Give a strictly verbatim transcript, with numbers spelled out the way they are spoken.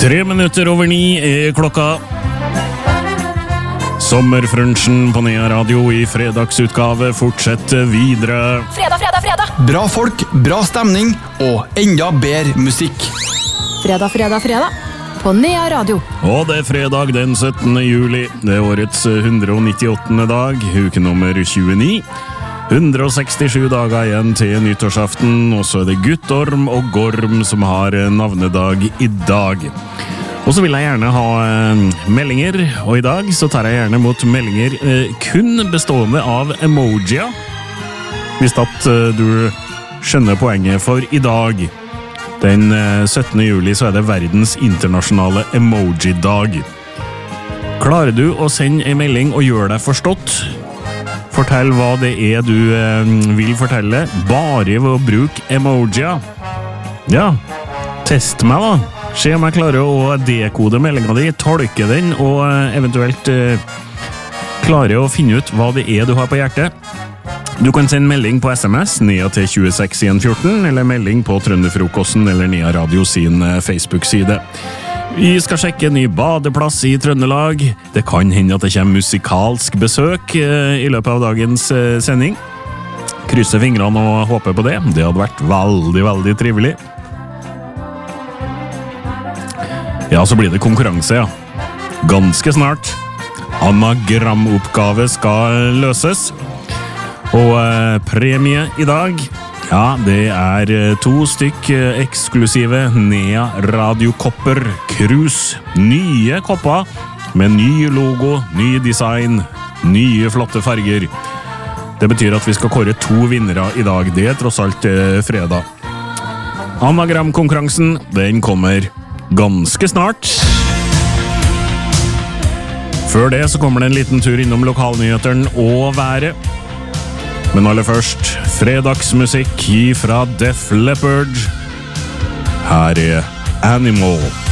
Tre minutter over ni er klokka. Sommerfrunchen på Nea Radio i fredagsutgave fortsetter videre. Fredag, fredag, fredag! Bra folk, bra stemning og enda bedre musikk. Fredag, fredag, fredag på Nea Radio. Og det er fredag den syttende juli. Det er årets hundre og nittiåttende dag, uke nummer tjueni. hundre og sekstisju dager igjen til nyttårsaften, og så er det Guttorm og Gorm som har navnedag i dag. Og så vil jeg gjerne ha eh, meldinger, og i dag så tar jeg gjerne mot meldinger eh, kun bestående av emojier. Hvis at eh, du skjønner poenget, for i dag, den eh, syttende juli, så er det verdens internasjonale emoji-dag. Klarer du å sende en melding og gjøre deg forstått? Fortell hva det er du eh, vil fortelle, bare ved å bruke emojier. Ja, test meg da. Se om jeg klarer å dekode meldingen din, tolke den, og eh, eventuelt eh, klare å finne ut hva det er du har på hjertet. Du kan sende melding på sms ned til tjueseks en fjorten, eller melding på Trønderfrokosten eller Nea Radio sin eh, Facebook-side. Vi skal sjekke ny badeplass i Trøndelag. Det kan hende at det kommer musikalsk besøk eh, i løpet av dagens eh, sending. Krysser fingrene og håper på det. Det hadde vært veldig, veldig trivelig. Ja, så blir det konkurranse, ja. Ganske snart. Anagramoppgave skal løses. Og eh, premie i dag, ja, det er to stykk eksklusive Nea Radio-kopper Krus. Nye kopper med ny logo, ny design, nye flotte farger. Det betyr at vi skal kåre to vinnere i dag. Det er tross alt eh, fredag. Anagramkonkurransen, den kommer ganske snart. Før det så kommer det en liten tur innom lokalnyheteren og været. Men aller først, fredagsmusikk fra Def Leppard. Her er Animal.